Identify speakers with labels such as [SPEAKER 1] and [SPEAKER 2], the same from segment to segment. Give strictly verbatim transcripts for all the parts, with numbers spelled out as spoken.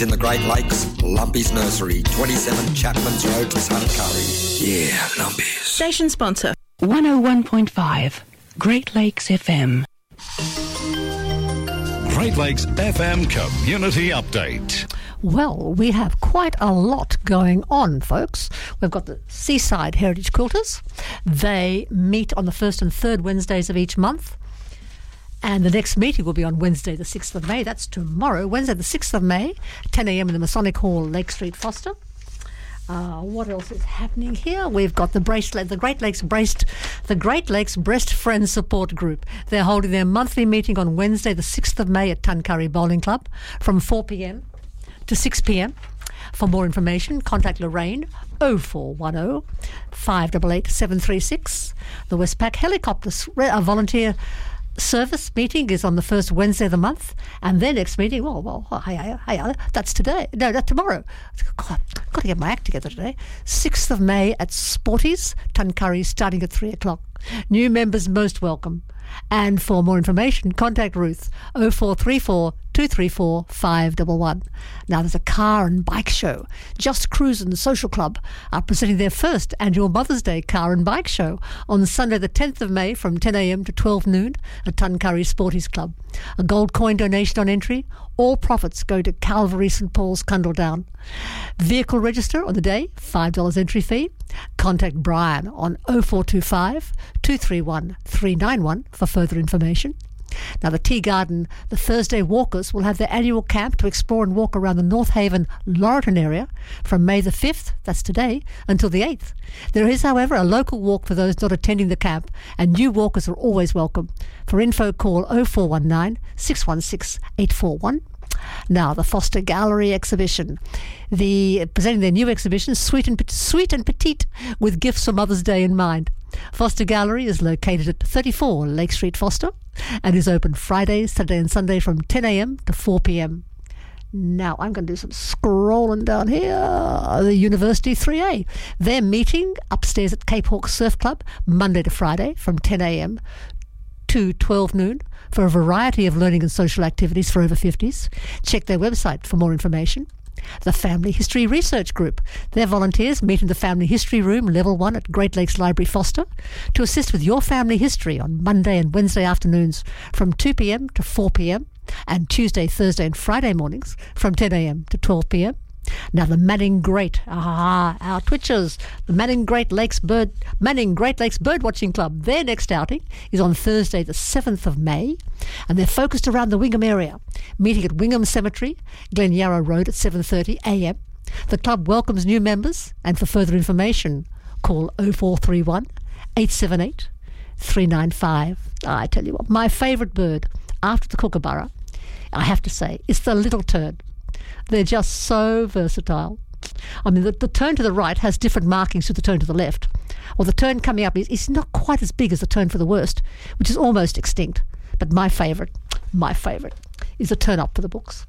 [SPEAKER 1] in the Great Lakes, Lumpy's Nursery, twenty-seven Chapman's Road, Tuncurry. Yeah, Lumpy's.
[SPEAKER 2] Station sponsor.
[SPEAKER 3] one oh one point five, Great Lakes F M.
[SPEAKER 4] Great Lakes F M Community Update.
[SPEAKER 5] Well, we have quite a lot going on, folks. We've got the Seaside Heritage Quilters. They meet on the first and third Wednesdays of each month. And the next meeting will be on Wednesday the sixth of May. That's tomorrow, Wednesday the sixth of May, ten a.m. in the Masonic Hall, Lake Street, Foster. Uh, what else is happening here? We've got the Bracelet, the Great Lakes Breast, the Great Lakes Breast Friends Support Group. They're holding their monthly meeting on Wednesday the sixth of May at Tuncurry Bowling Club from four p.m. to six p.m. For more information, contact Lorraine oh four one oh, five eight eight, seven three six. The Westpac Helicopters uh, Volunteer Service meeting is on the first Wednesday of the month, and their next meeting, well, well, hey, hey, hey, that's today. No, that's tomorrow. God, I've got to get my act together today. sixth of May at Sporties, Tuncurry, starting at three o'clock. New members most welcome. And for more information, contact Ruth oh four three four, two three four, five one one. Now, there's a car and bike show. Just Cruisin' Social Club are presenting their first annual Mother's Day car and bike show on Sunday the tenth of May from ten a.m. to twelve noon at Tuncurry Sporties Club. A gold coin donation on entry. All profits go to Calvary St Paul's, Cundledown. Vehicle register on the day, five dollars entry fee. Contact Brian on oh four two five, two three one, three nine one for further information. Now, the Tea Garden, the Thursday Walkers, will have their annual camp to explore and walk around the North Haven, Laurelton area from May the fifth, that's today, until the eighth. There is, however, a local walk for those not attending the camp, and new walkers are always welcome. For info, call oh four one nine, six one six, eight four one. Now, the Foster Gallery exhibition. The presenting their new exhibition, Sweet and, Sweet and Petite, with gifts for Mother's Day in mind. Foster Gallery is located at thirty-four Lake Street, Foster, and is open Friday, Saturday and Sunday from ten a.m. to four p.m. Now, I'm going to do some scrolling down here. The University three A. They're meeting upstairs at Cape Hawk Surf Club, Monday to Friday from ten a.m. to twelve noon for a variety of learning and social activities for over fifties. Check their website for more information. The Family History Research Group. Their volunteers meet in the Family History Room, Level one at Great Lakes Library, Foster, to assist with your family history on Monday and Wednesday afternoons from two p.m. to four p.m. and Tuesday, Thursday and Friday mornings from ten a.m. to twelve p.m. Now, the Manning Great, ah, our Twitchers, the Manning Great Lakes Bird, Manning Great Lakes Birdwatching Club. Their next outing is on Thursday, the seventh of May, and they're focused around the Wingham area, meeting at Wingham Cemetery, Glen Yarrow Road at seven thirty a.m. The club welcomes new members, and for further information, call oh four three one, eight seven eight, three nine five. I tell you what, my favourite bird after the kookaburra, I have to say, is the little tern. They're just so versatile. I mean, the, the tern to the right has different markings to the tern to the left. Well, the tern coming up is, is not quite as big as the tern for the worst, which is almost extinct. But my favourite, my favourite, is the tern up for the books.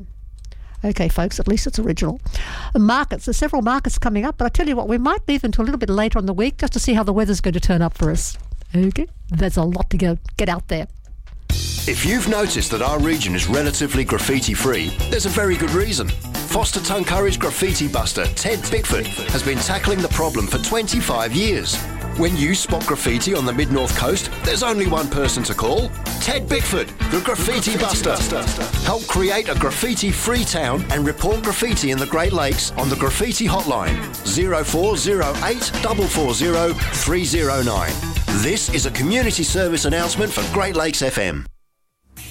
[SPEAKER 5] Okay, folks, at least it's original. The markets, there's several markets coming up, but I tell you what, we might leave until a little bit later on the week just to see how the weather's going to turn up for us. Okay? There's a lot to go get out there.
[SPEAKER 6] If you've noticed that our region is relatively graffiti-free, there's a very good reason. Foster Tuncurry's graffiti buster, Ted Bickford, has been tackling the problem for twenty-five years. When you spot graffiti on the mid-north coast, there's only one person to call. Ted Bickford, the graffiti buster. Help create a graffiti-free town and report graffiti in the Great Lakes on the graffiti hotline, zero four zero eight, four four zero, three zero nine. This is a community service announcement for Great Lakes F M.